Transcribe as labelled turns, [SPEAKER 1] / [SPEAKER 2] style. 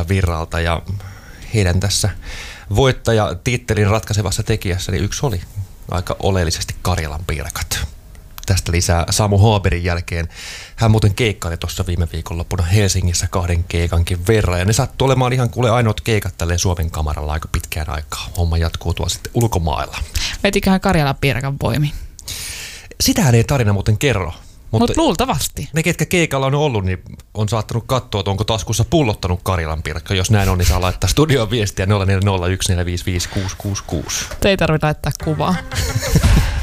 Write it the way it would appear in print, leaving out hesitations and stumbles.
[SPEAKER 1] Virralta ja heidän tässä voittajatittelin ratkaisevassa tekijässä niin yksi oli aika oleellisesti Karjalan Pirkat. Tästä lisää Samu Haaberin jälkeen. Hän muuten keikkaili tuossa viime viikonloppuna Helsingissä 2 keikankin verran. Ja ne sattuu olemaan ihan kuule ainoat keikat tälleen Suomen kamaralla aika pitkään aikaa. Homma jatkuu tuolla sitten ulkomailla.
[SPEAKER 2] Vetiköhän Karjalan Pirkan voimi?
[SPEAKER 1] Sitähän ei tarina muuten kerro.
[SPEAKER 2] Mutta luultavasti.
[SPEAKER 1] Ne, ketkä keikalla on ollut, niin on saattanut katsoa, että onko taskussa pullottanut Karjalan Pirkka. Jos näin on, niin saa laittaa studioon viestiä 0401 455 666.
[SPEAKER 2] Ei tarvitse laittaa kuvaa.